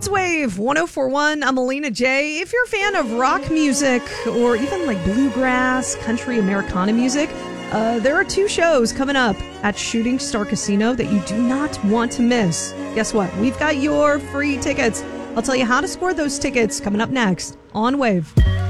It's Wave 1041. I'm Alina J. If you're a fan of rock music or even like bluegrass, country, Americana music, there are 2 shows coming up at Shooting Star Casino that you do not want to miss. Guess what? We've got your free tickets. I'll tell you how to score those tickets coming up next on Wave.